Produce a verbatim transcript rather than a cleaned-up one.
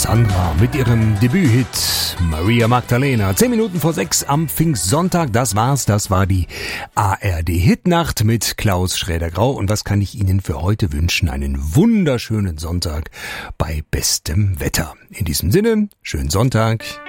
Sandra mit ihrem Debüthit Maria Magdalena. Zehn Minuten vor sechs am Pfingstsonntag, das war's. Das war die A R D-Hitnacht mit Klaus Schräder-Grau. Und was kann ich Ihnen für heute wünschen? Einen wunderschönen Sonntag bei bestem Wetter. In diesem Sinne, schönen Sonntag.